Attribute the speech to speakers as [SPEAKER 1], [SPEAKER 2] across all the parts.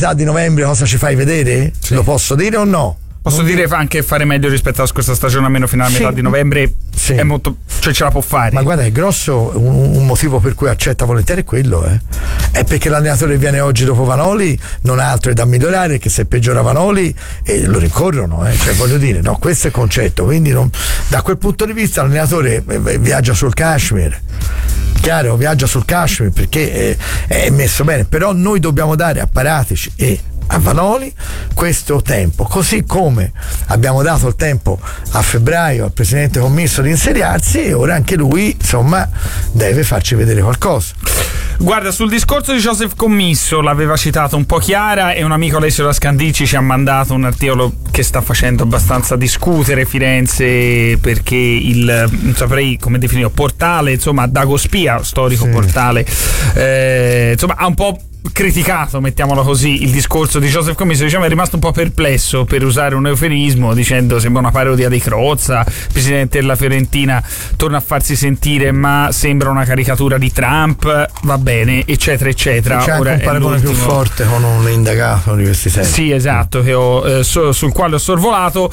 [SPEAKER 1] metà di novembre cosa ci fai vedere?
[SPEAKER 2] Sì.
[SPEAKER 1] Lo posso dire o no?
[SPEAKER 2] Posso dire anche fare meglio rispetto alla scorsa stagione, almeno fino alla metà di novembre.
[SPEAKER 1] Sì.
[SPEAKER 2] È molto, cioè ce la può fare.
[SPEAKER 1] Ma guarda, è grosso, un motivo per cui accetta volentieri è quello, è perché l'allenatore che viene oggi dopo Vanoli non ha altro da migliorare, che se peggiora Vanoli lo rincorrono, cioè voglio dire, no, questo è il concetto, quindi da quel punto di vista l'allenatore viaggia sul Kashmir. Chiaro, viaggia sul Kashmir perché è messo bene, però noi dobbiamo dare a Paratici e a Vanoli questo tempo, così come abbiamo dato il tempo a febbraio al presidente commisso di insediarsi, e ora anche lui insomma deve farci vedere qualcosa.
[SPEAKER 2] Guarda, sul discorso di Joseph Commisso l'aveva citato un po' Chiara, e un amico, Alessio Lascandici, ci ha mandato un articolo che sta facendo abbastanza discutere Firenze, perché non saprei come definire, portale, insomma, Dagospia, storico portale, insomma ha un po' criticato, mettiamolo così, il discorso di Joseph Commisso. Diciamo è rimasto un po' perplesso, per usare un eufemismo, dicendo sembra una parodia di Crozza, il presidente della Fiorentina torna a farsi sentire ma sembra una caricatura di Trump, va bene, eccetera eccetera.
[SPEAKER 1] C'è anche un paragone più forte con un indagato di questi tempi.
[SPEAKER 2] Sì, esatto, che sul quale ho sorvolato.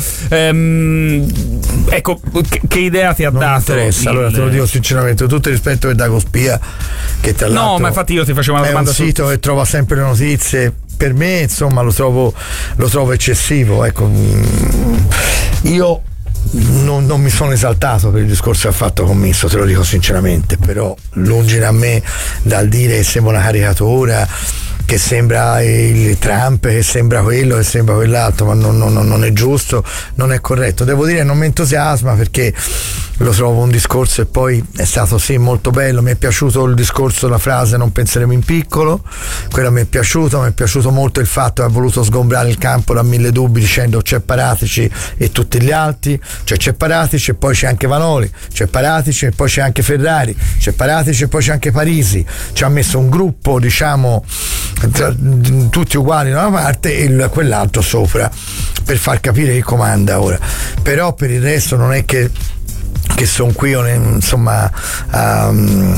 [SPEAKER 2] Ecco, che idea ti ha
[SPEAKER 1] non
[SPEAKER 2] dato?
[SPEAKER 1] Non interessa, allora te lo dico sinceramente, tutto il rispetto per Dagospia, che tra l'altro
[SPEAKER 2] no, ma infatti io ti facevo una domanda
[SPEAKER 1] è un sito che trova sempre le notizie. Per me insomma lo trovo eccessivo, ecco. Io non mi sono esaltato per il discorso che ha fatto Commisso, te lo dico sinceramente, però lungi da me dal dire che sembra una caricatura, che sembra il Trump, che sembra quello, che sembra quell'altro, ma non è giusto, non è corretto. Devo dire, non mi entusiasma, perché lo trovo un discorso, e poi è stato sì molto bello, mi è piaciuto il discorso, la frase non penseremo in piccolo, quello mi è piaciuto molto il fatto che ha voluto sgombrare il campo da 1000 dubbi, dicendo c'è Paratici e tutti gli altri, cioè c'è Paratici e poi c'è anche Vanoli, c'è Paratici e poi c'è anche Ferrari, c'è Paratici e poi c'è anche Parisi, ci ha messo un gruppo, diciamo, tutti uguali da una parte e quell'altro sopra, per far capire chi comanda ora. Però per il resto non è che sono qui insomma a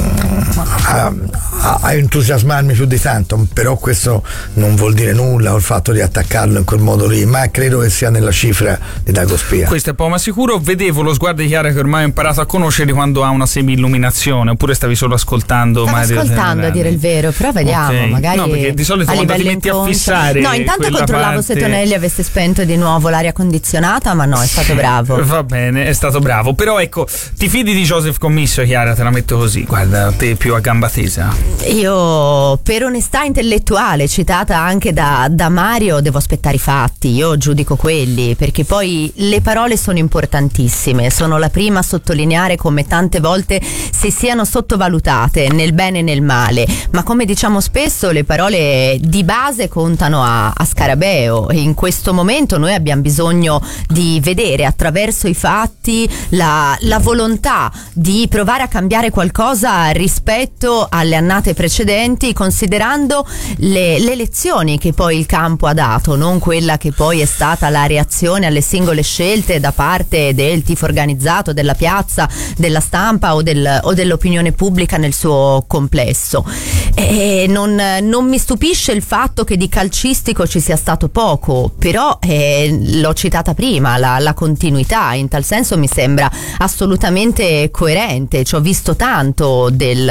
[SPEAKER 1] entusiasmarmi più di tanto, però questo non vuol dire nulla, il fatto di attaccarlo in quel modo lì, ma credo che sia nella cifra di Dagospia.
[SPEAKER 2] Questo è poco ma sicuro. Vedevo lo sguardo di Chiara che ormai ho imparato a conoscere quando ha una semi-illuminazione, oppure stavi solo ascoltando?
[SPEAKER 3] Stavo ascoltando, a dire il vero, però vediamo, okay. Magari
[SPEAKER 2] no, perché di solito quando ti metti a fissare,
[SPEAKER 3] no, intanto controllavo se Tonelli avesse spento di nuovo l'aria condizionata, ma no, è stato bravo.
[SPEAKER 2] Va bene, è stato bravo, però ecco, ti fidi di Joseph Commisso, Chiara? Te la metto così, guarda, te più a gamba tesa.
[SPEAKER 3] Io, per onestà intellettuale, citata anche da Mario, devo aspettare i fatti, io giudico quelli, perché poi le parole sono importantissime, sono la prima a sottolineare come tante volte si siano sottovalutate nel bene e nel male, ma come diciamo spesso le parole di base contano a scarabeo, e in questo momento noi abbiamo bisogno di vedere attraverso i fatti la volontà di provare a cambiare qualcosa rispetto alle annate precedenti, considerando le lezioni che poi il campo ha dato, non quella che poi è stata la reazione alle singole scelte da parte del tifo organizzato, della piazza, della stampa o dell'opinione pubblica nel suo complesso. E non mi stupisce il fatto che di calcistico ci sia stato poco, però l'ho citata prima, la continuità in tal senso mi sembra assolutamente coerente. Ci ho visto tanto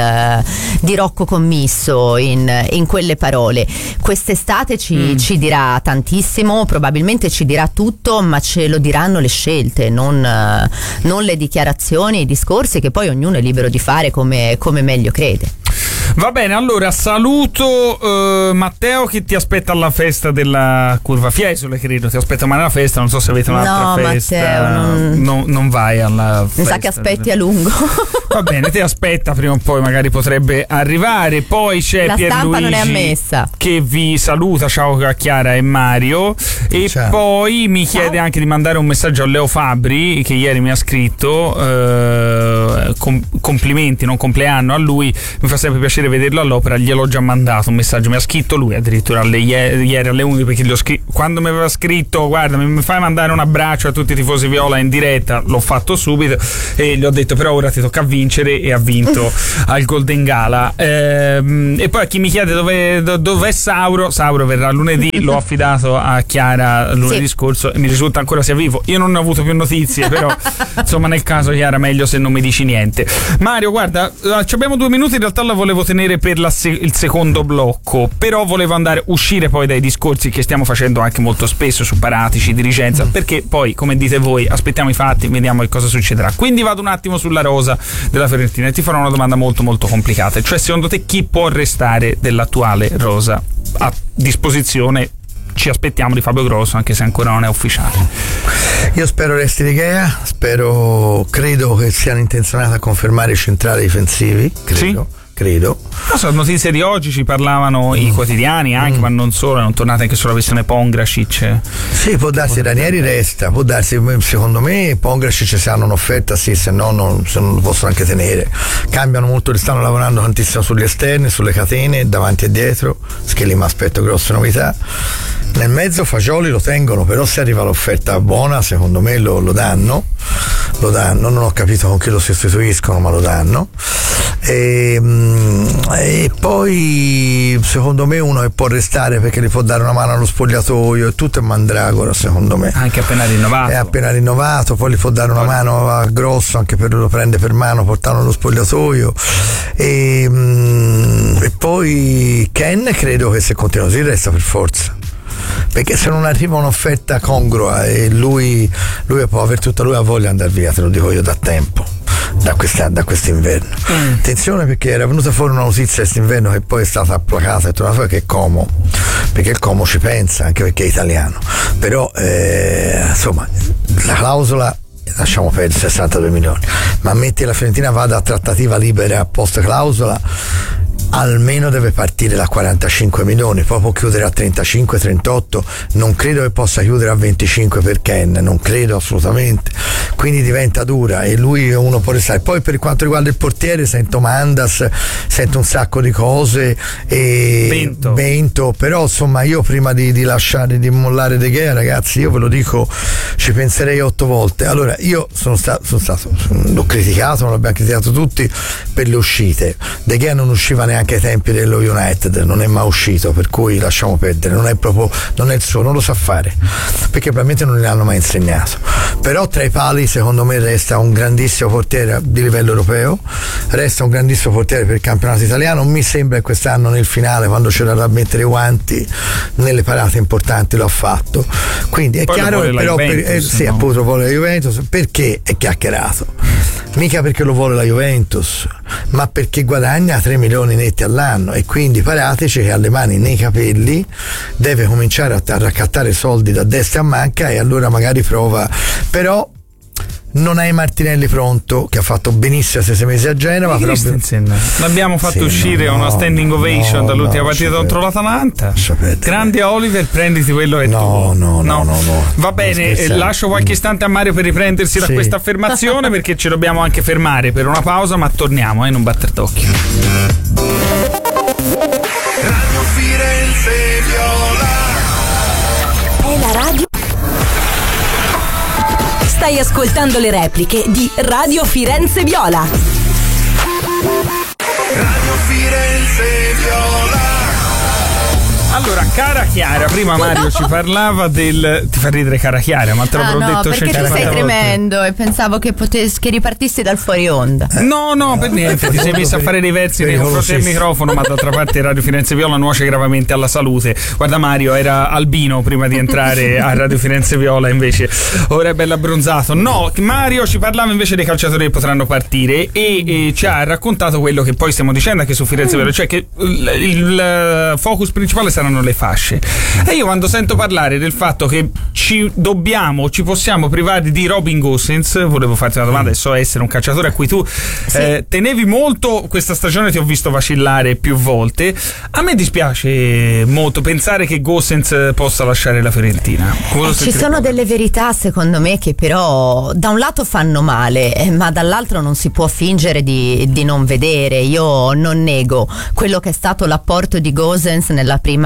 [SPEAKER 3] di Rocco Commisso in quelle parole. Quest'estate ci dirà tantissimo, probabilmente ci dirà tutto, ma ce lo diranno le scelte, non le dichiarazioni, i discorsi che poi ognuno è libero di fare come meglio crede.
[SPEAKER 2] Va bene, allora saluto Matteo che ti aspetta alla festa della Curva Fiesole, credo ti aspetta, ma nella festa non so se avete un'altra festa.
[SPEAKER 3] Matteo,
[SPEAKER 2] non vai alla festa.
[SPEAKER 3] Mi sa che aspetti a lungo.
[SPEAKER 2] Va bene, ti aspetta, prima o poi magari potrebbe arrivare. Poi c'è
[SPEAKER 3] la
[SPEAKER 2] Pierluigi
[SPEAKER 3] stampa non è ammessa,
[SPEAKER 2] che vi saluta, ciao a Chiara e Mario, e ciao. Poi mi chiede anche di mandare un messaggio a Leo Fabri che ieri mi ha scritto complimenti, non compleanno a lui, mi fa sempre piacere vederlo all'opera, gliel'ho già mandato un messaggio, mi ha scritto lui addirittura ieri alle 11, perché quando mi aveva scritto guarda mi fai mandare un abbraccio a tutti i tifosi viola in diretta, l'ho fatto subito e gli ho detto però ora ti tocca vincere, e ha vinto al Golden Gala. E poi a chi mi chiede dov'è Sauro verrà lunedì, l'ho affidato a Chiara lunedì scorso e mi risulta ancora sia vivo. Io non ne ho avuto più notizie, però insomma nel caso Chiara meglio se non mi dici niente. Mario, guarda, abbiamo 2 minuti, in realtà la volevo tenere per il secondo blocco, però volevo uscire poi dai discorsi che stiamo facendo anche molto spesso su Paratici, dirigenza, perché poi come dite voi aspettiamo i fatti, vediamo che cosa succederà. Quindi vado un attimo sulla rosa della Fiorentina e ti farò una domanda molto molto complicata, cioè secondo te chi può restare dell'attuale rosa a disposizione? Ci aspettiamo di Fabio Grosso, anche se ancora non è ufficiale.
[SPEAKER 1] Io spero resti De Gea, credo che siano intenzionati a confermare i centrali difensivi, credo.
[SPEAKER 2] No, sono notizie di oggi, ci parlavano i quotidiani anche, ma non solo, non tornate anche sulla questione Pongracic.
[SPEAKER 1] Sì, può darsi Ranieri resta, può darsi, secondo me Pongracic se hanno un'offerta sì, se no non lo possono anche tenere. Cambiano molto, stanno lavorando tantissimo sugli esterni, sulle catene, davanti e dietro, che lì mi aspetto grosse novità. Nel mezzo Fagioli lo tengono, però se arriva l'offerta buona secondo me lo danno, non ho capito con chi lo sostituiscono, ma lo danno. E poi secondo me uno che può restare perché gli può dare una mano allo spogliatoio e tutto è Mandragora, secondo me,
[SPEAKER 2] anche appena rinnovato,
[SPEAKER 1] è appena rinnovato, poi gli può dare una mano a Grosso, anche per lo prende per mano, portarlo allo spogliatoio, e poi Ken credo che se continua così resta per forza, perché se non arriva un'offerta congrua e lui può aver tutta, lui ha voglia di andare via, te lo dico io da tempo, da quest'inverno. Attenzione, perché era venuta fuori una notizia quest'inverno che poi è stata placata e tornata fuori, che è Como, perché il Como ci pensa, anche perché è italiano, però insomma la clausola lasciamo perdere 62 milioni, ma metti la Fiorentina vada a trattativa libera post clausola, almeno deve partire da 45 milioni, poi può chiudere a 35, 38, non credo che possa chiudere a 25 per Ken, non credo assolutamente, quindi diventa dura e lui è uno può restare. Poi per quanto riguarda il portiere sento Mandas, sento un sacco di cose e Bento, però insomma io prima di lasciare, di mollare De Gea, ragazzi, io ve lo dico, ci penserei 8 volte. Allora io sono stato l'ho criticato, non l'abbiamo criticato tutti per le uscite. De Gea non usciva neanche ai tempi dello United, non è mai uscito, per cui lasciamo perdere, non è il suo, non lo sa fare, perché probabilmente non gliel'hanno mai insegnato. Però tra i pali secondo me resta un grandissimo portiere di livello europeo, resta un grandissimo portiere per il campionato italiano. Mi sembra che quest'anno nel finale, quando c'era da mettere i guanti nelle parate importanti, l'ha fatto, quindi è poi chiaro che però sì, no? Appunto vuole la Juventus, perché è chiacchierato, mica perché lo vuole la Juventus, ma perché guadagna 3 milioni netti all'anno, e quindi Paratici, che ha le mani nei capelli, deve cominciare a raccattare soldi da destra a manca, e allora magari prova. Però non hai Martinelli pronto, che ha fatto benissimo 6 mesi a Genova, però
[SPEAKER 2] l'abbiamo fatto uscire una standing ovation dall'ultima partita contro l'Atalanta. Grande Oliver, prenditi quello che tuo. No. Va bene, lascio qualche istante a Mario per riprendersi da questa affermazione, perché ci dobbiamo anche fermare per una pausa, ma torniamo, non batter d'occhio.
[SPEAKER 4] Radio Firenze Viola
[SPEAKER 5] è la radio. Stai ascoltando le repliche di Radio Firenze Viola.
[SPEAKER 4] Radio Firenze Viola.
[SPEAKER 2] Allora, cara Chiara, prima Mario ci parlava del... Ti fa ridere cara Chiara, ma te l'avrò detto
[SPEAKER 3] perché tu sei tremendo e pensavo che ripartissi dal fuori onda.
[SPEAKER 2] No, per niente, ti sei messo a fare dei versi nei confronti del microfono, ma d'altra parte Radio Firenze Viola nuoce gravemente alla salute. Guarda, Mario era albino prima di entrare a Radio Firenze Viola, invece ora è bello abbronzato. No, Mario ci parlava invece dei calciatori che potranno partire e ci ha raccontato quello che poi stiamo dicendo anche su Firenze Viola, cioè che il focus principale saranno le fasce. E io quando sento parlare del fatto che ci possiamo privare di Robin Gosens, volevo farti una domanda, e so essere un calciatore a cui tu tenevi molto questa stagione, ti ho visto vacillare più volte. A me dispiace molto pensare che Gosens possa lasciare la Fiorentina.
[SPEAKER 3] Ci sono delle verità secondo me che però da un lato fanno male, ma dall'altro non si può fingere di non vedere. Io non nego quello che è stato l'apporto di Gosens nella prima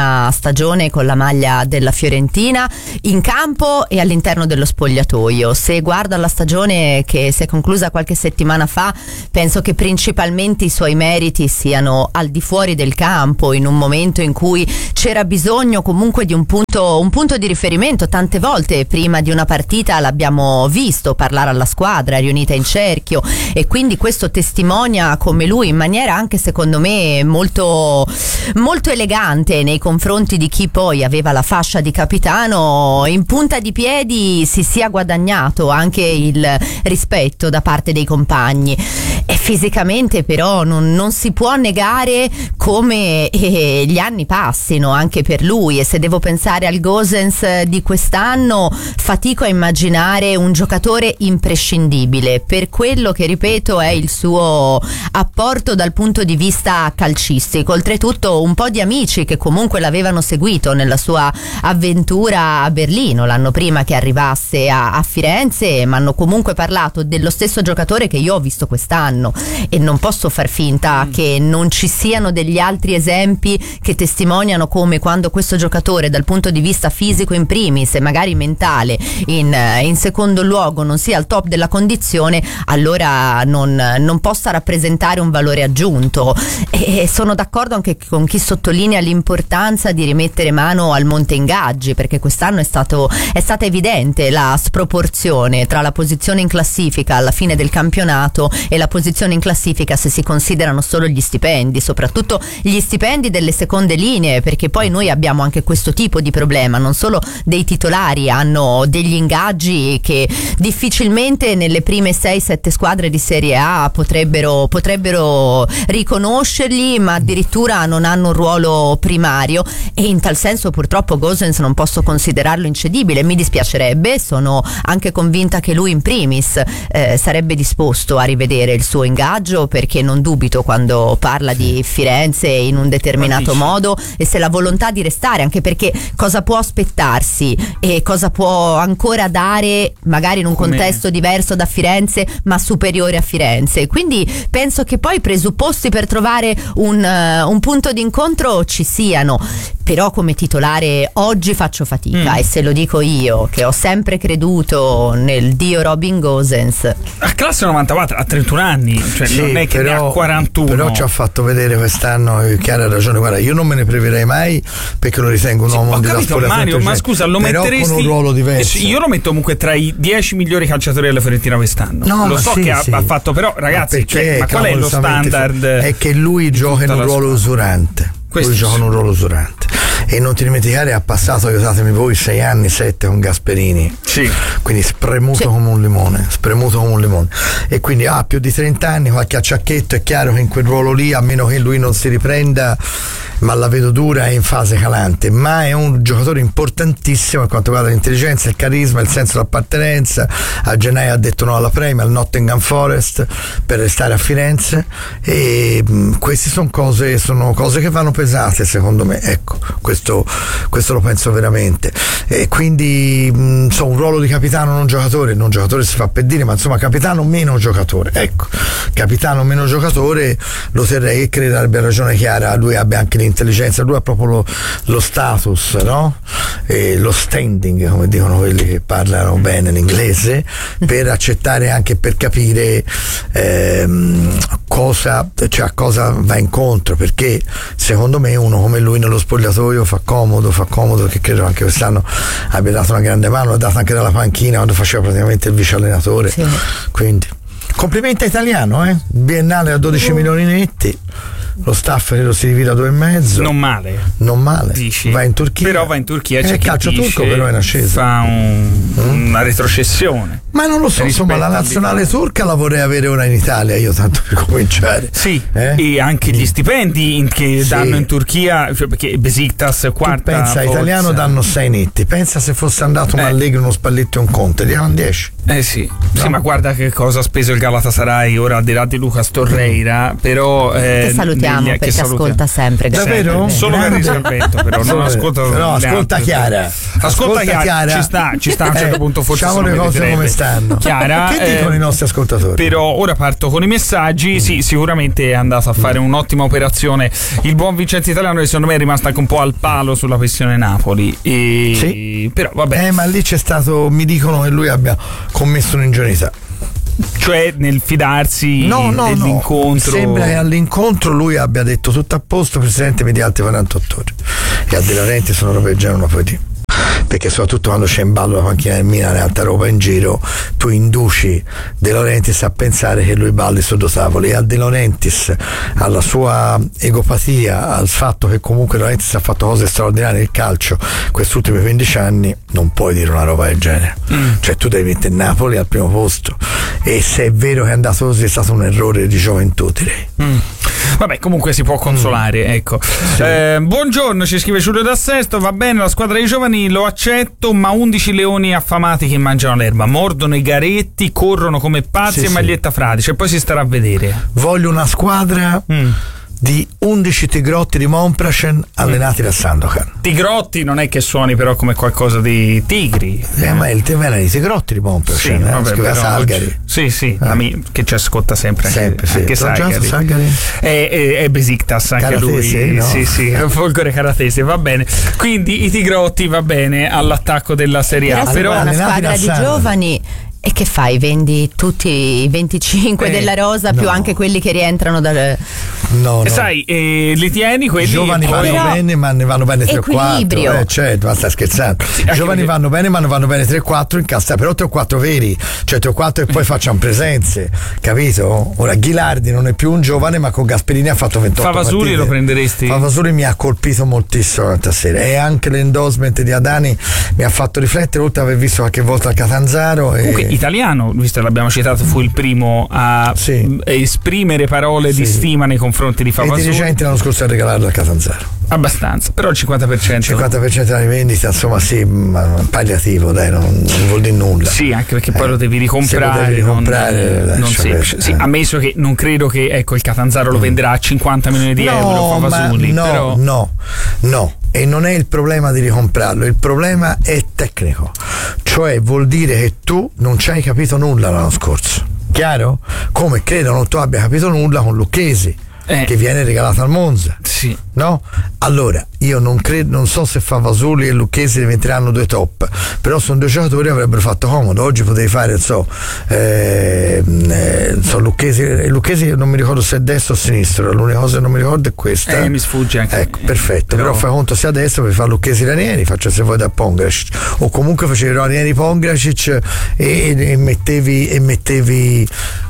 [SPEAKER 3] bellissima stagione con la maglia della Fiorentina in campo e all'interno dello spogliatoio. Se guardo alla stagione che si è conclusa qualche settimana fa, penso che principalmente i suoi meriti siano al di fuori del campo, in un momento in cui c'era bisogno comunque di un punto di riferimento. Tante volte prima di una partita l'abbiamo visto parlare alla squadra riunita in cerchio, e quindi questo testimonia come lui, in maniera anche secondo me molto, molto elegante nei confronti di chi poi aveva la fascia di capitano, in punta di piedi si sia guadagnato anche il rispetto da parte dei compagni. E fisicamente però non si può negare come gli anni passino anche per lui, e se devo pensare al Gosens di quest'anno fatico a immaginare un giocatore imprescindibile per quello che, ripeto, è il suo apporto dal punto di vista calcistico. Oltretutto un po' di amici che comunque l'avevano seguito nella sua avventura a Berlino l'anno prima che arrivasse a Firenze, ma hanno comunque parlato dello stesso giocatore che io ho visto quest'anno, e non posso far finta che non ci siano degli altri esempi che testimoniano come, quando questo giocatore dal punto di vista fisico in primis e magari mentale in secondo luogo non sia al top della condizione, allora non possa rappresentare un valore aggiunto. E sono d'accordo anche con chi sottolinea l'importanza di rimettere mano al monte ingaggi, perché quest'anno è stata evidente la sproporzione tra la posizione in classifica alla fine del campionato e la posizione in classifica se si considerano solo gli stipendi, soprattutto gli stipendi delle seconde linee, perché poi noi abbiamo anche questo tipo di problema, non solo dei titolari hanno degli ingaggi che difficilmente nelle prime 6-7 squadre di Serie A potrebbero riconoscerli, ma addirittura non hanno un ruolo primario, e in tal senso purtroppo Gosens non posso considerarlo incedibile. Mi dispiacerebbe, sono anche convinta che lui in primis sarebbe disposto a rivedere il suo ingaggio, perché non dubito quando parla di Firenze in un determinato modo, e se la volontà di restare, anche perché cosa può aspettarsi e cosa può ancora dare magari in un contesto diverso da Firenze ma superiore a Firenze. Quindi penso che poi i presupposti per trovare un punto d'incontro ci siano, però come titolare oggi faccio fatica, e se lo dico io che ho sempre creduto nel dio Robin Gosens.
[SPEAKER 2] A classe 94, a 31 anni, cioè sì, non è che ne ha 41.
[SPEAKER 1] Però ci ha fatto vedere quest'anno, Chiara ha ragione, guarda, io non me ne priverei mai perché lo ritengo un uomo di
[SPEAKER 2] Mario, ma scusa, lo metteresti
[SPEAKER 1] con un ruolo diverso.
[SPEAKER 2] Io lo metto comunque tra i 10 migliori calciatori della Fiorentina quest'anno.
[SPEAKER 1] No,
[SPEAKER 2] lo so che ha fatto, però ragazzi, ma qual è lo standard?
[SPEAKER 1] È che lui gioca in un ruolo usurante. Lui gioca in un ruolo usurante, e non ti dimenticare ha passato, aiutatemi voi, 6 anni, 7 con Gasperini,
[SPEAKER 2] sì,
[SPEAKER 1] quindi spremuto come un limone, e quindi ha più di 30 anni, qualche acciacchetto. È chiaro che in quel ruolo lì, a meno che lui non si riprenda, ma la vedo dura, è in fase calante, ma è un giocatore importantissimo per quanto riguarda l'intelligenza, il carisma, il senso d'appartenenza. A gennaio ha detto no alla Premier, al Nottingham Forest, per restare a Firenze, e queste sono cose che vanno pesate, secondo me, ecco, questo lo penso veramente. E quindi un ruolo di capitano, non giocatore si fa per dire, ma insomma capitano meno giocatore, ecco, capitano meno giocatore lo terrei, e credo abbia ragione Chiara, lui abbia anche l'intelligenza, lui ha proprio lo status, no? E lo standing, come dicono quelli che parlano bene l'inglese, per accettare, anche per capire a cosa va incontro, perché secondo me uno come lui nello spogliatoio fa comodo, che credo anche quest'anno abbia dato una grande mano, l'ha data anche dalla panchina quando faceva praticamente il vice allenatore, sì. Quindi complimenti a Italiano, biennale a 12 milioni netti, lo staff lo si divide a 2,5. Non male.
[SPEAKER 2] Dici?
[SPEAKER 1] Va in Turchia.
[SPEAKER 2] Però va in Turchia, c'è chi
[SPEAKER 1] calcio
[SPEAKER 2] dice,
[SPEAKER 1] turco però è in ascesa.
[SPEAKER 2] Fa una retrocessione.
[SPEAKER 1] Ma non lo so, insomma, la nazionale turca la vorrei avere ora in Italia, io, tanto per cominciare.
[SPEAKER 2] Sì, e anche gli stipendi che danno in Turchia, cioè, perché Besiktas quarta.
[SPEAKER 1] Tu pensa, Italiano danno 6 netti. Pensa se fosse andato un Allegri, uno Spalletti e un Conte, diamo 10.
[SPEAKER 2] Sì.
[SPEAKER 1] No?
[SPEAKER 2] Sì, ma guarda che cosa ha speso il Galatasaray, ora al di là di Lucas Torreira, però
[SPEAKER 3] che salutiamo perché ascolta sempre.
[SPEAKER 1] Davvero?
[SPEAKER 2] Solo per rispetto, però non ascolta.
[SPEAKER 1] Però ascolta Chiara.
[SPEAKER 2] Ascolta Chiara, ci sta a un certo punto, forse
[SPEAKER 1] diciamo le cose come stanno. sanno.
[SPEAKER 2] Chiara,
[SPEAKER 1] Che dicono i nostri ascoltatori?
[SPEAKER 2] Però ora parto con i messaggi. Sì, sicuramente è andato a fare un'ottima operazione il buon Vincenzo Italiano, che secondo me è rimasto anche un po' al palo sulla questione Napoli.
[SPEAKER 1] Sì.
[SPEAKER 2] Però vabbè.
[SPEAKER 1] Ma lì c'è stato, mi dicono che lui abbia commesso un'ingenuità.
[SPEAKER 2] Cioè nel fidarsi dell'incontro.
[SPEAKER 1] Sembra che all'incontro lui abbia detto tutto a posto, Presidente, mi dia altri 48 ore. E a De Laurenti sono robe già una poetica. Perché soprattutto quando c'è in ballo la panchina del Milan e altra roba in giro, tu induci De Laurentiis a pensare che lui balli su due tavoli, e a De Laurentiis, alla sua egopatia, al fatto che comunque De Laurentiis ha fatto cose straordinarie nel calcio questi ultimi 15 anni, non puoi dire una roba del genere. Cioè tu devi mettere Napoli al primo posto, e se è vero che è andato così è stato un errore di gioventù, direi.
[SPEAKER 2] Vabbè, comunque si può consolare, ecco. Sì. Buongiorno, ci scrive Giulio da Sesto. Va bene, la squadra dei giovani lo accetto, ma 11 leoni affamati che mangiano l'erba, mordono i garetti, corrono come pazzi, e maglietta fradicia, e poi si starà a vedere.
[SPEAKER 1] Voglio una squadra di 11 tigrotti di Monpracen allenati da Sandokan.
[SPEAKER 2] Tigrotti non è che suoni però come qualcosa di tigri.
[SPEAKER 1] Ma è il tema di tigrotti di Monpracen,
[SPEAKER 2] vabbè,
[SPEAKER 1] Salgari.
[SPEAKER 2] Sì, che ci ascolta sempre
[SPEAKER 1] sì.
[SPEAKER 2] Anche Salgari. È Besiktas anche
[SPEAKER 1] Caratese,
[SPEAKER 2] lui.
[SPEAKER 1] no?
[SPEAKER 2] Sì, Folgore Caratese, va bene. Quindi i tigrotti, va bene, all'attacco della Serie A.
[SPEAKER 3] Però una squadra di giovani. E che fai? Vendi tutti i 25 della rosa più anche quelli che rientrano dal...
[SPEAKER 1] No.
[SPEAKER 2] Sai, li tieni quelli...
[SPEAKER 1] I giovani vanno bene, ma ne vanno bene 3-4. Certo, ma stai scherzando. I giovani vanno bene, ma ne vanno bene 3-4 in cassa, però 3-4 veri, cioè 3-4 e poi facciamo presenze, capito? Ora Ghilardi non è più un giovane, ma con Gasperini ha fatto 28
[SPEAKER 2] Favasuli
[SPEAKER 1] partite.
[SPEAKER 2] Lo prenderesti?
[SPEAKER 1] Favasuli mi ha colpito moltissimo questa sera, e anche l'endorsement di Adani mi ha fatto riflettere, oltre ad aver visto qualche volta il Catanzaro.
[SPEAKER 2] Comunque italiano, visto che l'abbiamo citato, fu il primo a esprimere parole di stima nei confronti di Favasoli.
[SPEAKER 1] E i dirigenti l'anno scorso a regalarlo al Catanzaro.
[SPEAKER 2] Abbastanza, però il 50%
[SPEAKER 1] della rivendita, insomma, ma palliativo, dai, non vuol dire nulla.
[SPEAKER 2] Sì, anche perché poi lo devi ricomprare. Non semplice. Sì, ammesso che non credo che il Catanzaro lo venderà a 50 milioni di euro Favasoli.
[SPEAKER 1] No. E non è il problema di ricomprarlo, il problema è tecnico, cioè vuol dire che tu non ci hai capito nulla l'anno scorso, chiaro? Come credo non tu abbia capito nulla con Lucchesi, che viene regalato al Monza.
[SPEAKER 2] Sì.
[SPEAKER 1] No? Allora, io non so se Favasoli e Lucchesi diventeranno due top, però sono due giocatori che avrebbero fatto comodo. Oggi potevi fare, Lucchesi non mi ricordo se è destro o sinistro, l'unica cosa che non mi ricordo è questa.
[SPEAKER 2] Mi sfugge anche.
[SPEAKER 1] Ecco, perfetto, però fai conto sia destro per fare Lucchesi Ranieri, faccio se vuoi da Pongracic, o comunque facevi Ranieri Pongracic e mettevi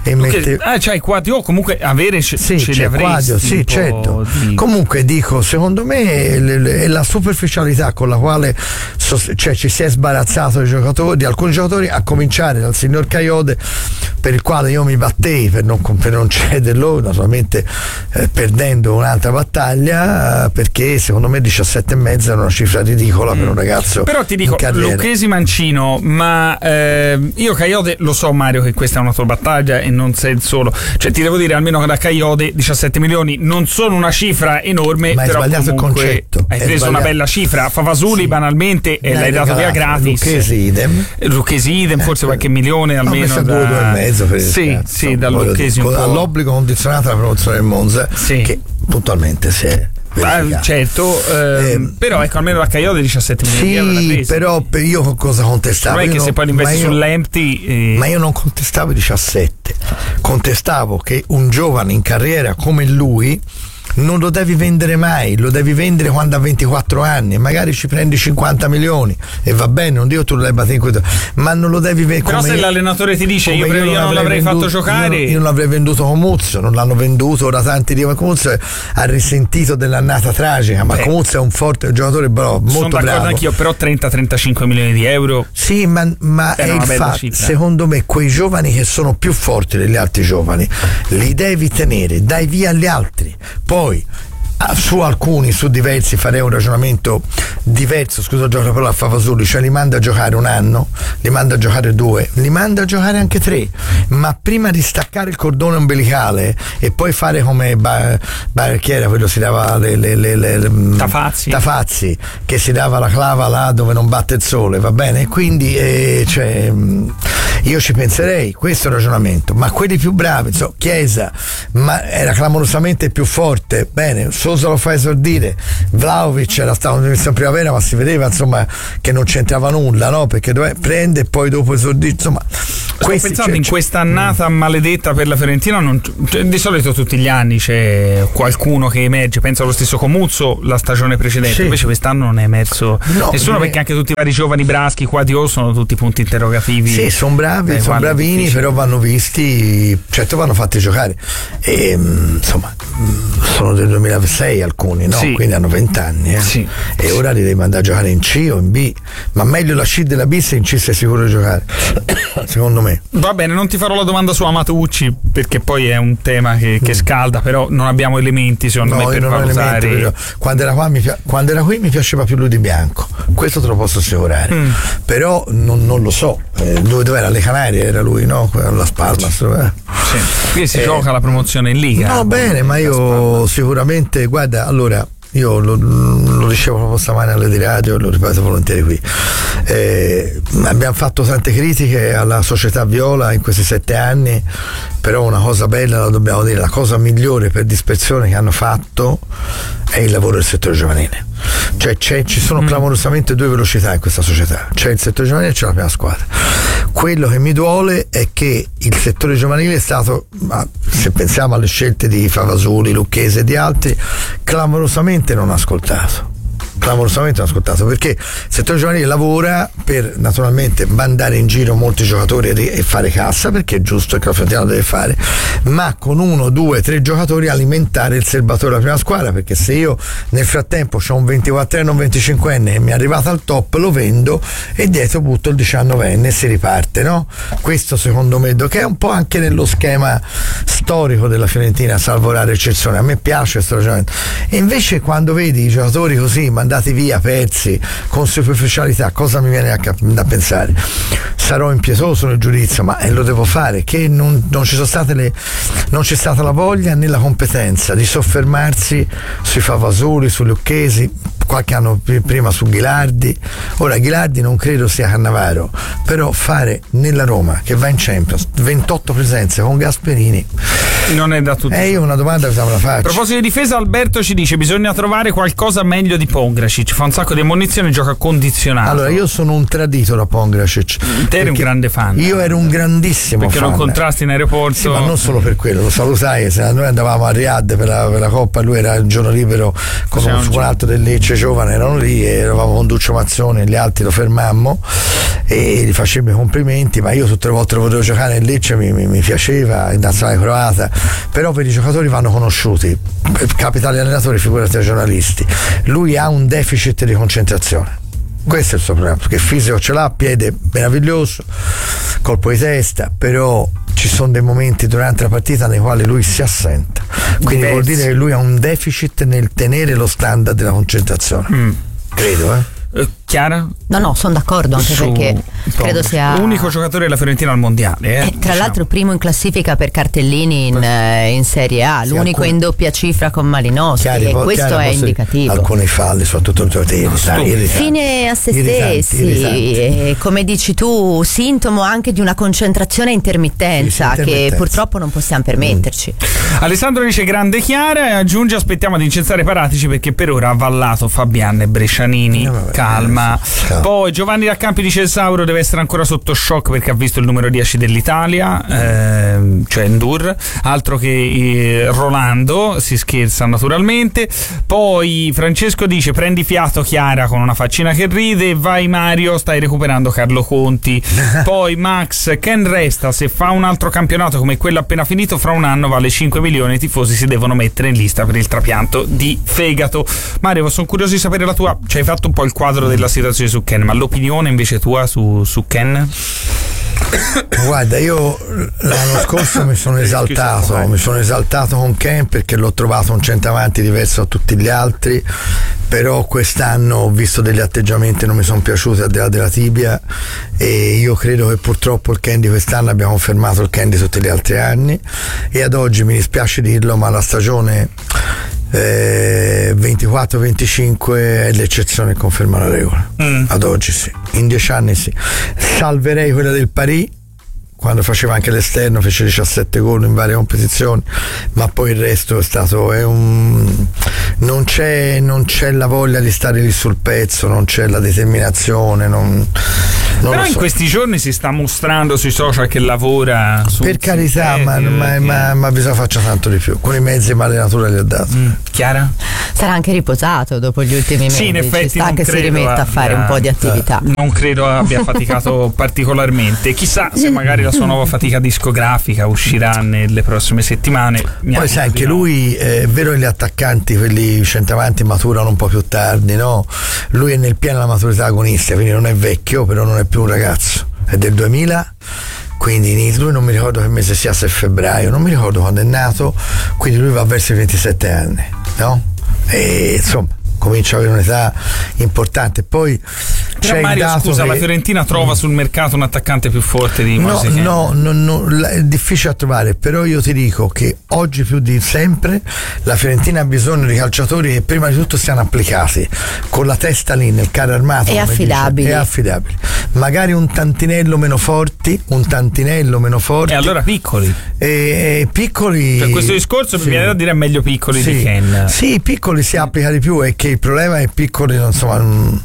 [SPEAKER 2] cioè Quadio comunque avere ce li avresti.
[SPEAKER 1] Quadio, sì, certo. Comunque dico, secondo me è la superficialità con la quale ci si è sbarazzato di alcuni giocatori, a cominciare dal signor Caiode, per il quale io mi battei per non cederlo, naturalmente perdendo un'altra battaglia, perché secondo me 17,5 era una cifra ridicola per un ragazzo.
[SPEAKER 2] Però ti dico, Lucchesi Mancino, ma io Caiode lo so, Mario, che questa è una tua battaglia e non sei il solo, cioè ti devo dire almeno che da Caiode 17 milioni non sono una cifra enorme,
[SPEAKER 1] ma
[SPEAKER 2] però
[SPEAKER 1] sbagliato il concetto.
[SPEAKER 2] Hai preso una bella cifra. Favasuli banalmente e l'hai dato via gratis. Lucchesi idem, forse qualche milione almeno.
[SPEAKER 1] Ho messo 2,5 per il
[SPEAKER 2] sì, da Lucchesi
[SPEAKER 1] all'obbligo condizionato alla promozione del Monza, che puntualmente si è
[SPEAKER 2] certo, però ecco, almeno la Caiode 17 milioni di euro. Sì,
[SPEAKER 1] però io cosa contestavo?
[SPEAKER 2] Non è che se poi investi sull'empty
[SPEAKER 1] ma io non contestavo i 17, contestavo che un giovane in carriera come lui non lo devi vendere mai, lo devi vendere quando ha 24 anni, magari ci prendi 50 milioni e va bene, non dico tu lo debba tenere, ma non lo devi vendere.
[SPEAKER 2] Però se l'allenatore ti dice io non l'avrei fatto giocare,
[SPEAKER 1] io non l'avrei venduto con Muzio, non l'hanno venduto, ora tanti dicono che Muzio ha risentito dell'annata tragica, ma Muzio è un forte giocatore, però molto
[SPEAKER 2] sono d'accordo
[SPEAKER 1] bravo.
[SPEAKER 2] Anch'io, però 30-35 milioni di euro
[SPEAKER 1] sì, ma è il fatto, secondo me quei giovani che sono più forti degli altri giovani li devi tenere, dai via agli altri, poi su alcuni, su diversi farei un ragionamento diverso, scusa Giorgio, però a Favasoli, cioè li manda a giocare un anno, li manda a giocare 2, li manda a giocare anche 3, ma prima di staccare il cordone ombelicale e poi fare come chi era quello, si dava Tafazzi, che si dava la clava là dove non batte il sole, va bene? Quindi io ci penserei, questo è il ragionamento, ma quelli più bravi, insomma, Chiesa, ma era clamorosamente più forte, bene, Sosa lo fa esordire, Vlahovic era stato messo in primavera, ma si vedeva insomma che non c'entrava nulla, no? Perché prende e poi dopo esordire, insomma.
[SPEAKER 2] Sto pensando in questa annata maledetta per la Fiorentina, di solito tutti gli anni c'è qualcuno che emerge, penso allo stesso Comuzzo la stagione precedente, invece quest'anno non è emerso nessuno, perché anche tutti i vari giovani Braschi, Quadio, sono tutti punti interrogativi.
[SPEAKER 1] Sì, sono bravi, sono bravini, però vanno visti, certo vanno fatti giocare e insomma sono del 2006 alcuni, no? Quindi hanno 20 anni e ora li devi mandare a giocare in C o in B, ma meglio la C della B, se in C sei sicuro di giocare secondo me.
[SPEAKER 2] Va bene, non ti farò la domanda su Amatucci perché poi è un tema che scalda, però non abbiamo elementi secondo me per valutare.
[SPEAKER 1] Quando era qui mi piaceva più lui di Bianco, questo te lo posso assicurare, però non lo so, dove era? Le Canarie era lui, no? La Spalmas.
[SPEAKER 2] Qui si gioca la promozione in Liga.
[SPEAKER 1] No, bene, ma io sicuramente, guarda, allora io lo dicevo proprio stamane alle di radio, lo ripeto volentieri qui, abbiamo fatto tante critiche alla società viola in questi 7 anni, però una cosa bella la dobbiamo dire, la cosa migliore per dispersione che hanno fatto è il lavoro del settore giovanile, cioè ci sono clamorosamente 2 velocità in questa società, c'è il settore giovanile e c'è la prima squadra. Quello che mi duole è che il settore giovanile è stato, se pensiamo alle scelte di Favasoli, Lucchese e di altri, clamorosamente non ascoltato, perché il settore giovanile lavora per naturalmente mandare in giro molti giocatori e fare cassa, perché è giusto che la Fiorentina deve fare, ma con 1, 2, 3 giocatori alimentare il serbatore della prima squadra, perché se io nel frattempo ho un 24enne o un 25enne e mi è arrivato al top, lo vendo e dietro butto il 19enne e si riparte, no? Questo secondo me, che è un po' anche nello schema storico della Fiorentina, salvo rare eccezioni, a me piace questo ragionamento. E invece quando vedi i giocatori così mandati via, persi, con superficialità, cosa mi viene da pensare? Sarò impietoso nel giudizio, ma lo devo fare, che non c'è stata la voglia né la competenza di soffermarsi sui Favasoli, sui Lucchesi, qualche anno prima su Ghilardi. Ora Ghilardi non credo sia Cannavaro, però fare nella Roma, che va in Champions, 28 presenze con Gasperini,
[SPEAKER 2] non è da tutti.
[SPEAKER 1] Io una domanda me la faccio.
[SPEAKER 2] A proposito di difesa, Alberto ci dice: bisogna trovare qualcosa meglio di Pongracic, fa un sacco di ammonizioni, gioca condizionato.
[SPEAKER 1] Allora, io sono un tradito da Pongracic.
[SPEAKER 2] Te eri un grande fan.
[SPEAKER 1] Io ero un grandissimo
[SPEAKER 2] perché
[SPEAKER 1] fan.
[SPEAKER 2] Perché lo contrasti in aeroporto.
[SPEAKER 1] Sì, ma non solo per quello, lo salutai, se noi andavamo a Riyadh per la Coppa, lui era il giorno libero con un altro del Lecce giovane, erano lì e eravamo con Duccio Mazzoni e gli altri, lo fermammo e gli facemmo i complimenti, ma io tutte le volte lo potevo giocare nel Lecce, mi piaceva, in nazionale croata, però per i giocatori vanno conosciuti, capita agli allenatori, figurati ai giornalisti. Lui ha un deficit di concentrazione, questo è il suo problema, perché fisico ce l'ha, piede meraviglioso, colpo di testa, però ci sono dei momenti durante la partita nei quali lui si assenta, quindi vuol dire che lui ha un deficit nel tenere lo standard della concentrazione, credo.
[SPEAKER 2] Chiara?
[SPEAKER 3] No, sono d'accordo, anche perché credo sia
[SPEAKER 2] l'unico giocatore della Fiorentina al mondiale.
[SPEAKER 3] Tra l'altro primo in classifica per cartellini in Serie A, l'unico in doppia cifra con Malinowski, e questo è indicativo.
[SPEAKER 1] Alcuni falli, soprattutto
[SPEAKER 3] fine a se stessi, e come dici tu, sintomo anche di una concentrazione e intermittenza che purtroppo non possiamo permetterci.
[SPEAKER 2] Alessandro dice: grande Chiara, e aggiunge: aspettiamo di incensare Paratici perché per ora ha avallato Fabian e Brescianini. Calma. Poi Giovanni Raccampi dice: il Sauro deve essere ancora sotto shock perché ha visto il numero 10 dell'Italia, cioè Ndur, altro che Rolando, si scherza naturalmente. Poi Francesco dice: prendi fiato Chiara, con una faccina che ride, vai Mario, stai recuperando Carlo Conti. Poi Max: Ken resta, se fa un altro campionato come quello appena finito fra un anno vale 5 milioni, i tifosi si devono mettere in lista per il trapianto di fegato. Mario, sono curioso di sapere la tua, ci hai fatto un po' il quadro della situazione su Ken, ma l'opinione invece tua su Ken?
[SPEAKER 1] Guarda, io l'anno scorso mi sono esaltato con Ken perché l'ho trovato un centravanti diverso da tutti gli altri, però quest'anno ho visto degli atteggiamenti che non mi sono piaciuti al di là della tibia, e io credo che purtroppo il Ken di quest'anno abbia confermato il Ken di tutti gli altri anni, e ad oggi mi dispiace dirlo, ma la stagione 24-25 è l'eccezione che conferma la regola. Ad oggi sì, in 10 anni sì. Salverei quella del Paris, quando faceva anche l'esterno fece 17 gol in varie competizioni, ma poi il resto è stato non c'è la voglia di stare lì sul pezzo, non c'è la determinazione,
[SPEAKER 2] però in questi giorni si sta mostrando sui social che lavora
[SPEAKER 1] per carità, ma bisogna faccia tanto di più con i mezzi che l'allenatore gli ha dato.
[SPEAKER 2] Chiara?
[SPEAKER 3] Sarà anche riposato dopo gli ultimi mesi,
[SPEAKER 2] in effetti
[SPEAKER 3] ci sta che si rimetta a fare un po' di attività.
[SPEAKER 2] Non credo abbia faticato particolarmente, chissà se magari la sua nuova fatica discografica uscirà nelle prossime settimane.
[SPEAKER 1] Poi sai anche lui, è vero che gli attaccanti, quelli centravanti, maturano un po' più tardi, no? Lui è nel pieno della maturità agonistica, quindi non è vecchio, però non è più un ragazzo, è del 2000, quindi lui non mi ricordo che mese sia, se è febbraio, non mi ricordo quando è nato, quindi lui va verso i 27 anni, no? E insomma comincia ad avere un'età importante. Poi
[SPEAKER 2] però
[SPEAKER 1] c'è
[SPEAKER 2] Mario,
[SPEAKER 1] il dato
[SPEAKER 2] scusa,
[SPEAKER 1] che
[SPEAKER 2] la Fiorentina trova sul mercato un attaccante più forte di Moise?
[SPEAKER 1] No, è difficile da trovare, però io ti dico che oggi più di sempre la Fiorentina ha bisogno di calciatori che prima di tutto siano applicati, con la testa lì nel carro armato,
[SPEAKER 3] e affidabili.
[SPEAKER 1] Magari un tantinello meno forti, e
[SPEAKER 2] allora piccoli.
[SPEAKER 1] Piccoli,
[SPEAKER 2] per questo discorso mi viene da dire meglio piccoli di Ken.
[SPEAKER 1] Sì, piccoli si applica di più, è che il problema è piccoli, insomma,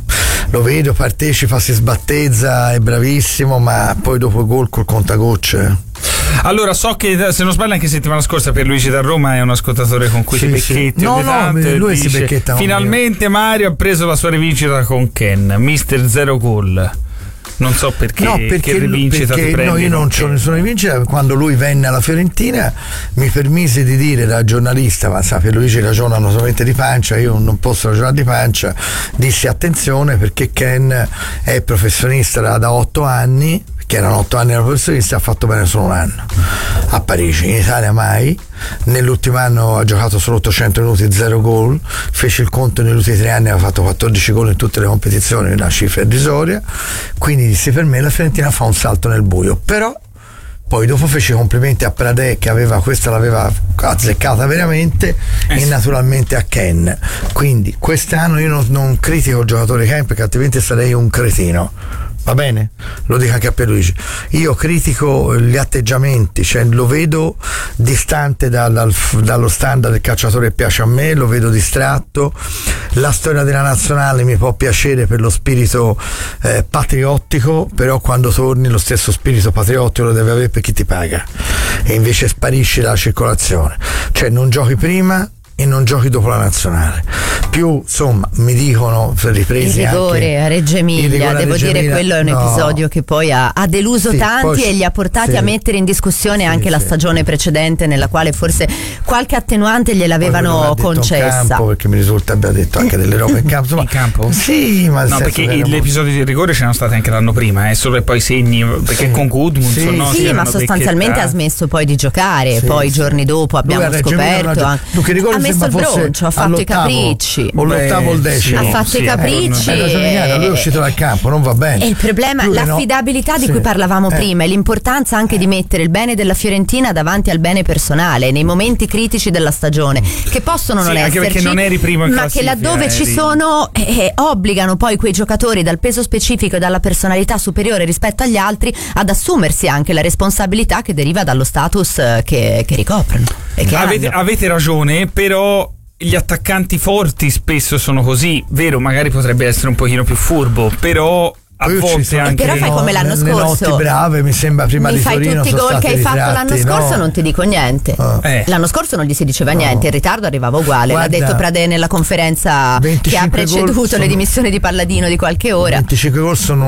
[SPEAKER 1] lo vedo, partecipa, si sbattezza, è bravissimo, ma poi dopo il gol col contagocce.
[SPEAKER 2] Allora, so che se non sbaglio anche settimana scorsa Pierluigi da Roma è un ascoltatore con cui ti becchetti.
[SPEAKER 1] Lui si becchetta.
[SPEAKER 2] Finalmente Mario ha preso la sua rivincita con Ken, mister 0 gol. Non so perché che rivincita ti prendi.
[SPEAKER 1] No, io non c'ho nessuna rivincita. Quando lui venne alla Fiorentina mi permise di dire da giornalista, ma sa, Pierluigi ragionano solamente di pancia, io non posso ragionare di pancia, dissi attenzione perché Ken è professionista da 8 anni, che erano 8 anni da professionista, ha fatto bene solo un anno a Parigi, in Italia mai. Nell'ultimo anno ha giocato solo 800 minuti, 0 gol, fece il conto negli ultimi 3 anni, aveva fatto 14 gol in tutte le competizioni, una cifra irrisoria, quindi dissi per me la Fiorentina fa un salto nel buio. Però poi dopo fece i complimenti a Pradè, che questa l'aveva azzeccata veramente, e naturalmente a Ken. Quindi quest'anno io non critico il giocatore Ken, perché altrimenti sarei un cretino, va bene? Lo dico anche a Pierluigi. Io critico gli atteggiamenti, cioè lo vedo distante dallo standard del calciatore che piace a me, lo vedo distratto. La storia della nazionale mi può piacere per lo spirito patriottico, però quando torni lo stesso spirito patriottico lo deve avere per chi ti paga, e invece sparisci dalla circolazione, cioè non giochi prima e non giochi dopo la nazionale. Più, insomma, mi dicono ripresi
[SPEAKER 3] il rigore
[SPEAKER 1] anche
[SPEAKER 3] a Reggio Emilia, devo dire quello è un episodio che poi ha deluso tanti e li ha portati a mettere in discussione anche la stagione precedente, nella quale forse qualche attenuante gliel'avevano concessa.
[SPEAKER 1] In campo, perché mi risulta abbia detto anche delle robe in campo. Insomma,
[SPEAKER 2] in campo?
[SPEAKER 1] Sì, ma
[SPEAKER 2] no, perché gli episodi di rigore c'erano stati anche l'anno prima, solo e poi segni, perché con Gudmundsson
[SPEAKER 3] sì, ma sostanzialmente ha smesso poi di giocare, poi i giorni dopo abbiamo scoperto ha messo il broncio, ha fatto i capricci,
[SPEAKER 1] o l'ottavo o il decimo,
[SPEAKER 3] ha fatto i capricci,
[SPEAKER 1] lui è uscito dal campo, non va bene.
[SPEAKER 3] E il problema è l'affidabilità di cui parlavamo prima, e l'importanza anche di mettere il bene della Fiorentina davanti al bene personale nei momenti critici della stagione, che possono non esserci,
[SPEAKER 2] perché non eri primo in
[SPEAKER 3] ma che laddove ci sono obbligano poi quei giocatori dal peso specifico e dalla personalità superiore rispetto agli altri ad assumersi anche la responsabilità che deriva dallo status che ricoprono e che
[SPEAKER 2] avete ragione, però gli attaccanti forti spesso sono così, vero, magari potrebbe essere un pochino più furbo, però a volte anche
[SPEAKER 3] però fai come l'anno scorso,
[SPEAKER 1] notti brave, mi sembra, prima di Torino
[SPEAKER 3] tutti i gol che hai fatto l'anno scorso, non ti dico niente. L'anno scorso non gli si diceva niente, il ritardo arrivava uguale. L'ha detto Pradè nella conferenza che ha preceduto le dimissioni di Palladino di qualche ora.
[SPEAKER 1] 25 gol sono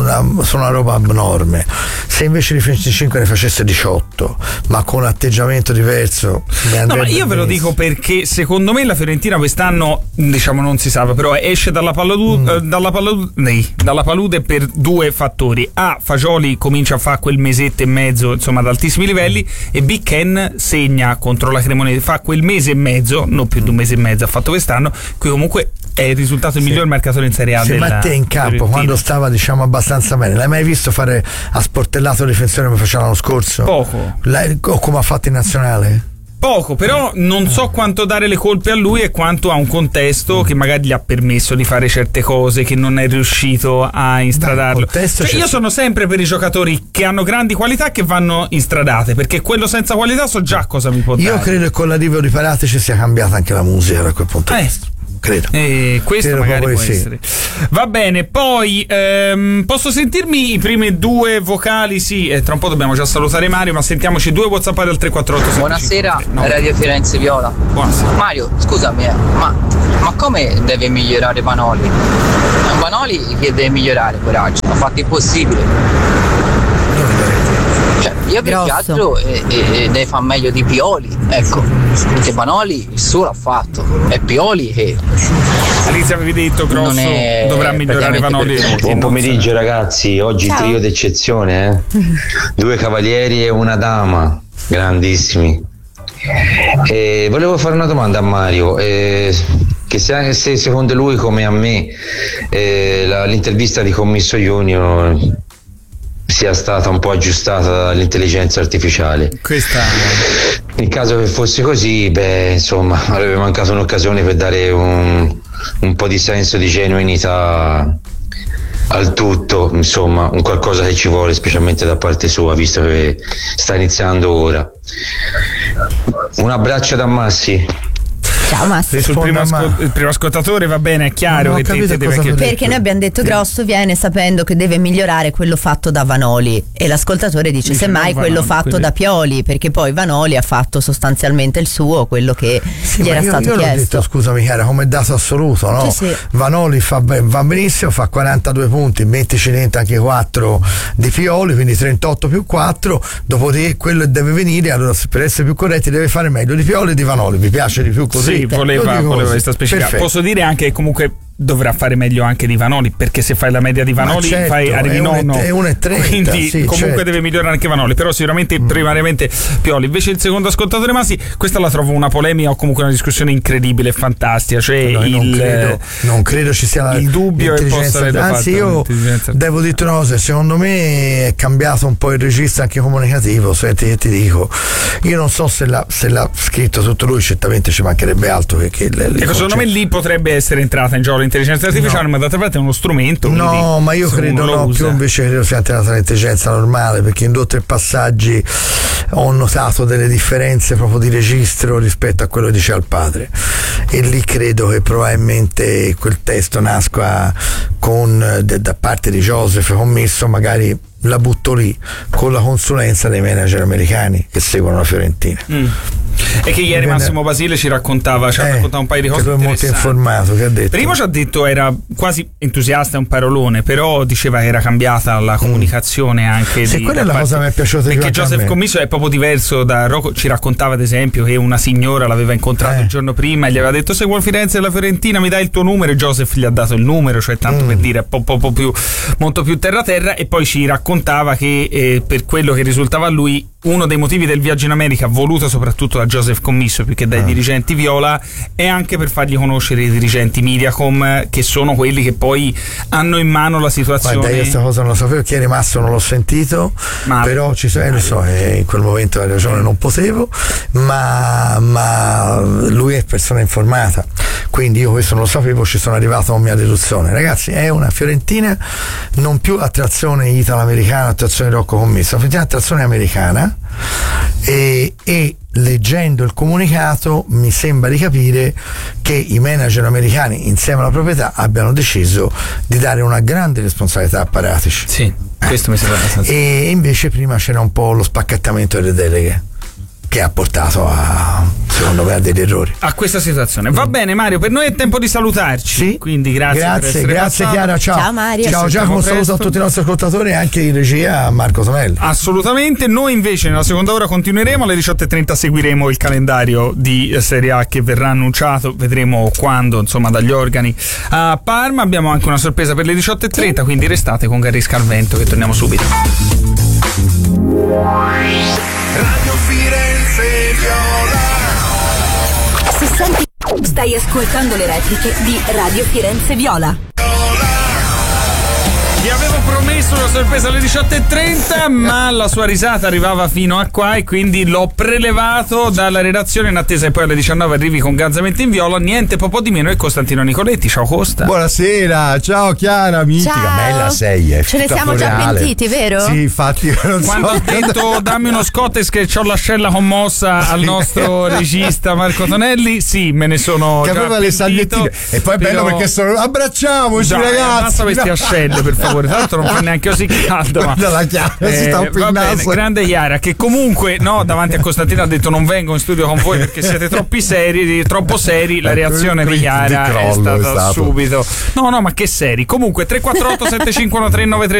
[SPEAKER 1] una roba abnorme. Se invece di 25 ne facesse 18, ma con un atteggiamento diverso,
[SPEAKER 2] no, ma io ve lo dico perché secondo me la Fiorentina quest'anno, diciamo, non si sa, però esce dalla palude per due fattori: A, Fagioli comincia a fare quel mesetto e mezzo, insomma, ad altissimi livelli, e B, Ken segna contro la Cremonese, fa quel mese e mezzo, non più di un mese e mezzo ha fatto quest'anno, qui comunque è il risultato il miglior marcatore in Serie A della
[SPEAKER 1] Mattei in campo Fiorentina, quando stava, diciamo, abbastanza bene, l'hai mai visto fare a sportellato le difensori come faceva l'anno scorso?
[SPEAKER 2] Poco.
[SPEAKER 1] O come ha fatto in nazionale?
[SPEAKER 2] Poco, però non so quanto dare le colpe a lui e quanto a un contesto che magari gli ha permesso di fare certe cose che non è riuscito a instradarlo. Io sono sempre per i giocatori che hanno grandi qualità che vanno instradate, perché quello senza qualità so già cosa mi può dare.
[SPEAKER 1] Io credo che con l'arrivo di Paratici sia cambiata anche la musica da quel punto di vista. Credo.
[SPEAKER 2] Questo credo magari può essere. Va bene, poi posso sentirmi i primi due vocali? Sì, tra un po' dobbiamo già salutare Mario, ma sentiamoci 2 WhatsApp al 348.
[SPEAKER 6] Buonasera, Radio Firenze Viola.
[SPEAKER 2] Buonasera.
[SPEAKER 6] Mario, scusami, ma come deve migliorare Vanoli? Vanoli che deve migliorare, coraggio, ha fatto impossibile. Cioè, io più che altro deve fare meglio di Pioli, ecco, perché Vanoli il suo l'ha fatto, è Pioli che
[SPEAKER 2] all'inizio avevi detto Grosso dovrà migliorare Vanoli.
[SPEAKER 7] Buon pomeriggio ragazzi, oggi
[SPEAKER 3] Ciao.
[SPEAKER 7] trio d'eccezione, 2 cavalieri e una dama, grandissimi. Volevo fare una domanda a Mario, che se secondo lui come a me l'intervista di Commisso Junior sia stata un po' aggiustata dall'intelligenza artificiale. Nel caso che fosse così, insomma, avrebbe mancato un'occasione per dare un po' di senso di genuinità al tutto, insomma, un qualcosa che ci vuole specialmente da parte sua, visto che sta iniziando ora. Un abbraccio da Massi.
[SPEAKER 3] Ciao Massi.
[SPEAKER 2] Sul il primo ascoltatore va bene, è chiaro che te deve chiedere.
[SPEAKER 3] Perché noi abbiamo detto Grosso viene sapendo che deve migliorare quello fatto da Vanoli e l'ascoltatore dice semmai quello fatto da Pioli, perché poi Vanoli ha fatto sostanzialmente il suo, quello che gli era stato
[SPEAKER 1] io
[SPEAKER 3] chiesto.
[SPEAKER 1] L'ho detto, scusami cara, come dato assoluto, no?
[SPEAKER 3] Sì.
[SPEAKER 1] Vanoli va benissimo, fa 42 punti, mettici dentro anche 4 di Pioli, quindi 38 più 4, dopodiché quello che deve venire, allora per essere più corretti deve fare meglio di Pioli e di Vanoli. Vi piace di più così?
[SPEAKER 2] Sì, voleva questa specifica. Posso dire anche che comunque dovrà fare meglio anche di Vanoli, perché se fai la media di Vanoli arrivi nono,
[SPEAKER 1] è 1,30,
[SPEAKER 2] quindi
[SPEAKER 1] sì,
[SPEAKER 2] comunque
[SPEAKER 1] certo.
[SPEAKER 2] deve migliorare anche Vanoli, però sicuramente primariamente Pioli. Invece il secondo ascoltatore Masi, questa la trovo una polemica o comunque una discussione incredibile e fantastica, cioè
[SPEAKER 1] non credo ci sia
[SPEAKER 2] il dubbio che possa aver fatto.
[SPEAKER 1] Anzi, io devo dire una cosa, secondo me è cambiato un po' il registro anche comunicativo. Senti che ti dico, io non so se l'ha scritto tutto lui, certamente ci mancherebbe altro che
[SPEAKER 2] secondo me lì potrebbe essere entrata in gioco l'intelligenza artificiale, ma d'altra parte è uno strumento.
[SPEAKER 1] No, ma io credo più invece credo sia entrata l'intelligenza normale, perché in 2 o 3 passaggi ho notato delle differenze proprio di registro rispetto a quello che diceva il padre, e lì credo che probabilmente quel testo nasca da parte di Joseph Commisso, magari la butto lì con la consulenza dei manager americani che seguono la Fiorentina.
[SPEAKER 2] E che ieri Massimo Basile ci raccontava un paio di cose
[SPEAKER 1] che lui è molto informato, che ha detto.
[SPEAKER 2] Prima ci ha detto era quasi entusiasta, è un parolone, però diceva che era cambiata la comunicazione anche
[SPEAKER 1] sì, quella è la cosa che mi è piaciuta di più,
[SPEAKER 2] perché Joseph Commisso è proprio diverso da Rocco. Ci raccontava ad esempio che una signora l'aveva incontrato il giorno prima e gli aveva detto: se vuoi Firenze e la Fiorentina mi dai il tuo numero, e Joseph gli ha dato il numero, cioè tanto per dire molto più terra, e poi ci raccontava che per quello che risultava a lui uno dei motivi del viaggio in America, voluto soprattutto da Joseph Commisso più che dai dirigenti viola, è anche per fargli conoscere i dirigenti Mediacom, che sono quelli che poi hanno in mano la situazione.
[SPEAKER 1] Guarda, io questa cosa non lo sapevo, chi è rimasto non l'ho sentito, però lo so, in quel momento hai ragione, non potevo, ma lui è persona informata, quindi io questo non lo sapevo, ci sono arrivato a mia deduzione. Ragazzi, è una Fiorentina non più a trazione italo-americana, a trazione Rocco Commisso, una Fiorentina a trazione americana, e leggendo il comunicato mi sembra di capire che i manager americani insieme alla proprietà abbiano deciso di dare una grande responsabilità a Paratici.
[SPEAKER 2] Sì, questo mi sembra abbastanza.
[SPEAKER 1] E invece prima c'era un po' lo spacchettamento delle deleghe, che ha portato secondo me a degli errori,
[SPEAKER 2] a questa situazione. Va bene Mario, per noi è tempo di salutarci, sì. Quindi grazie
[SPEAKER 1] Chiara, ciao
[SPEAKER 3] Mario,
[SPEAKER 1] ciao Giacomo, un saluto a tutti i nostri ascoltatori e anche in regia a Marco Tomelli.
[SPEAKER 2] Assolutamente. Noi invece nella seconda ora continueremo, alle 18:30 seguiremo il calendario di Serie A che verrà annunciato, vedremo quando, insomma, dagli organi a Parma. Abbiamo anche una sorpresa per le 18:30, quindi restate con Garisca al Vento, che torniamo subito.
[SPEAKER 4] Radio Firenze Viola.
[SPEAKER 5] Stai ascoltando le repliche di Radio Firenze Viola.
[SPEAKER 2] Vi avevo promesso previsto una sorpresa alle 18:30, ma la sua risata arrivava fino a qua e quindi l'ho prelevato dalla redazione in attesa che poi alle 19 arrivi con Gazzamenti in Viola. Niente po' di meno è Costantino Nicoletti. Ciao Costa.
[SPEAKER 8] Buonasera, ciao Chiara, mitica,
[SPEAKER 3] Ciao.
[SPEAKER 8] bella sei.
[SPEAKER 3] Ce ne siamo già pentiti, vero?
[SPEAKER 8] Sì, infatti. Non
[SPEAKER 2] Quando
[SPEAKER 8] so
[SPEAKER 2] ho detto dammi uno Scottex che c'ho l'ascella commossa al nostro regista Marco Tonelli, sì, me ne sono
[SPEAKER 8] che
[SPEAKER 2] già
[SPEAKER 8] aveva le
[SPEAKER 2] pentito.
[SPEAKER 8] salviettine. E poi è bello perché sono abbracciamoci,
[SPEAKER 2] Dai,
[SPEAKER 8] ragazzi.
[SPEAKER 2] basta queste ascelle, per favore. Tra l'altro non fa neanche così caldo. Ma
[SPEAKER 8] Guarda la Chiara, si sta un po'
[SPEAKER 2] va
[SPEAKER 8] in
[SPEAKER 2] bene,
[SPEAKER 8] naso.
[SPEAKER 2] grande Chiara, che comunque davanti a Costantino ha detto non vengo in studio con voi perché siete troppo seri. La reazione di Chiara è stata subito. No, ma che seri. Comunque 348 751 393